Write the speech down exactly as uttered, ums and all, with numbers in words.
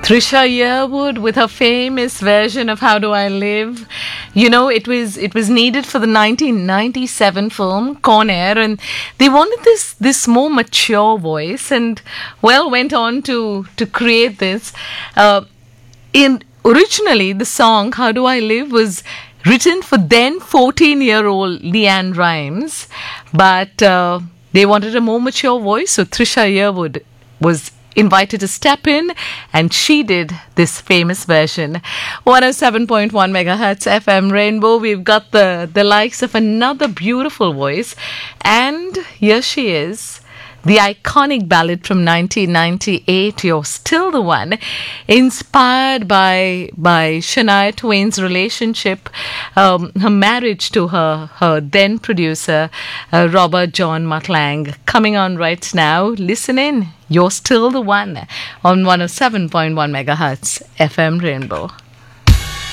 Trisha Yearwood with her famous version of How Do I Live. You know, it was it was needed for the nineteen ninety-seven film Con Air, and they wanted this this more mature voice, and well went on to to create this. Uh, in originally, the song How Do I Live was written for then fourteen-year-old Leanne Rimes, but uh, they wanted a more mature voice, so Trisha Yearwood was invited to step in, and she did this famous version. one oh seven point one megahertz F M Rainbow. We've got the, the likes of another beautiful voice, and here she is. The iconic ballad from nineteen ninety-eight, You're Still the One, inspired by by Shania Twain's relationship, um, her marriage to her, her then producer, uh, Robert John McClang. Coming on right now, listen in. You're Still the One on one oh seven point one megahertz F M Rainbow.